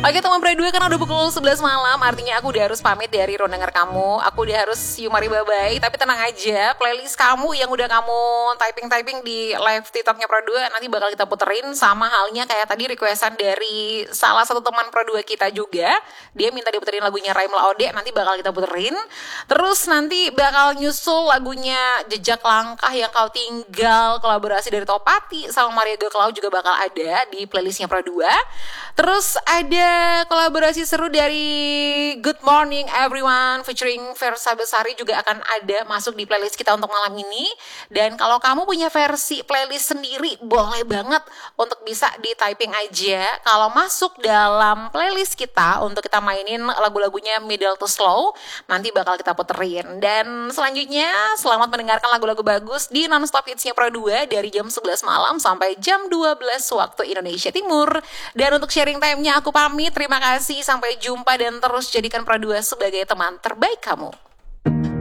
Oke teman Pro 2, karena udah pukul 11 malam, artinya aku udah harus pamit dari ruang dengar kamu. Aku udah harus mari bye-bye. Tapi tenang aja, playlist kamu yang udah kamu typing di live TikToknya Pro 2 nanti bakal kita puterin. Sama halnya kayak tadi requestan dari salah satu teman Pro 2 kita juga. Dia minta diputerin lagunya Raim Laode, nanti bakal kita puterin. Terus nanti bakal nyusul lagunya Jejak Langkah Yang Kau Tinggal, kolaborasi dari Topati sama Maria Gaklau juga bakal ada di playlistnya Pro 2. Terus ada kolaborasi seru dari Good Morning Everyone featuring Versa Besari juga akan ada masuk di playlist kita untuk malam ini. Dan kalau kamu punya versi playlist sendiri, boleh banget untuk bisa di typing aja. Kalau masuk dalam playlist kita untuk kita mainin lagu-lagunya middle to slow, nanti bakal kita puterin. Dan selanjutnya selamat mendengarkan lagu-lagu bagus di Non-Stop Hitsnya Pro 2 dari jam 11 malam sampai jam 12 waktu Indonesia Timur. Dan untuk sharing time-nya aku pamit. Terima kasih, sampai jumpa dan terus jadikan Pro 2 sebagai teman terbaik kamu.